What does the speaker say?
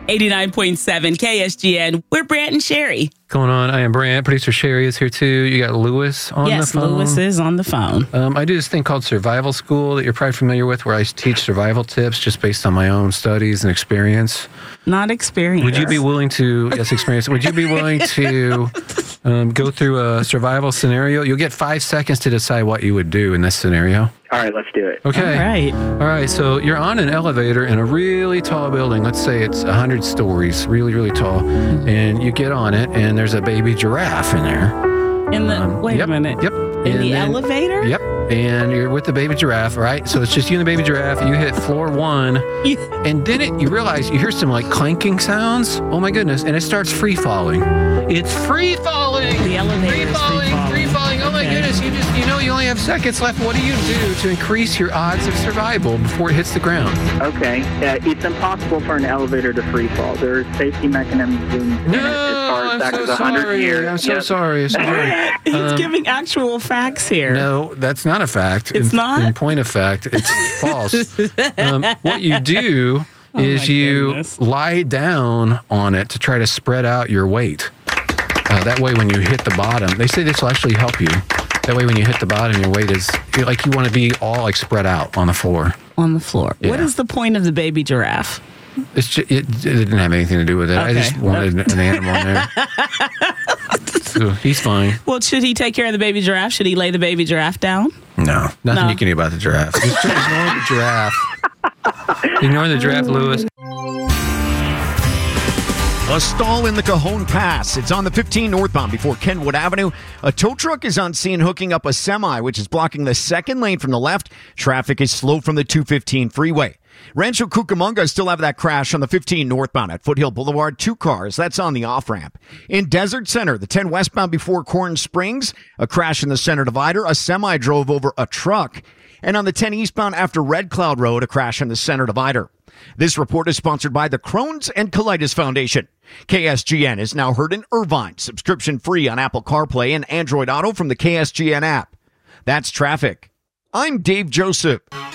89.7 KSGN. We're Brant and Sherry. Going on? I am Brant. Producer Sherry is here too. You got Lewis on the phone. Yes, Lewis is on the phone. I do this thing called Survival School that you're probably familiar with, where I teach survival tips just based on my own studies and experience. Not experience. Would you be willing to, yes, experience. Would you be willing to go through a survival scenario? You'll get 5 seconds to decide what you would do in this scenario. All right, let's do it. Okay. All right. So you're on an elevator in a really tall building. Let's say it's 100 stories, really, really tall. And you get on it, and there's a baby giraffe in there. Wait a minute. Yep. In the elevator? Yep. And you're with the baby giraffe, right? So it's just you and the baby giraffe. You hit floor 1, and then you realize you hear some like clanking sounds. Oh my goodness! And it starts free falling. It's free falling. The elevator free falling. Oh my goodness! You only have seconds left. What do you do to increase your odds of survival before it hits the ground? Okay, it's impossible for an elevator to free fall. There are safety mechanisms in it as far as back as 100 years. I'm so sorry. He's giving actual facts here. No, that's not a fact. It's not? In point of fact, it's false. What you do is you lie down on it to try to spread out your weight. That way when you hit the bottom, they say this will actually help you. That way when you hit the bottom, your weight is, like you want to be all like spread out on the floor. On the floor. Yeah. What is the point of the baby giraffe? It didn't have anything to do with it. Okay. I just wanted an animal in there. So he's fine. Well, should he take care of the baby giraffe? Should he lay the baby giraffe down? No. Nothing you can do about the giraffe. Just ignore the giraffe. Ignore the giraffe, Lewis. A stall in the Cajon Pass. It's on the 15 northbound before Kenwood Avenue. A tow truck is on scene hooking up a semi, which is blocking the second lane from the left. Traffic is slow from the 215 freeway. Rancho Cucamonga still have that crash on the 15 northbound at Foothill Boulevard. 2 cars. That's on the off-ramp. In Desert Center, the 10 westbound before Corn Springs, a crash in the center divider. A semi drove over a truck. And on the 10 eastbound after Red Cloud Road, a crash in the center divider. This report is sponsored by the Crohn's and Colitis Foundation. KSGN is now heard in Irvine, subscription free on Apple CarPlay and Android Auto from the KSGN app. That's traffic. I'm Dave Joseph.